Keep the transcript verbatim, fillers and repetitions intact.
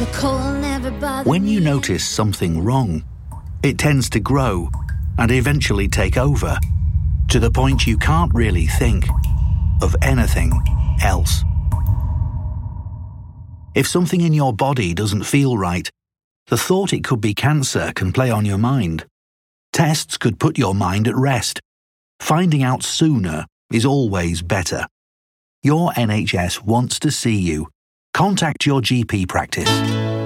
When you notice something wrong, it tends to grow and eventually take over, to the point you can't really think of anything else. If something in your body doesn't feel right, the thought it could be cancer can play on your mind. Tests could put your mind at rest. Finding out sooner is always better. Your N H S wants to see you. Contact your G P practice.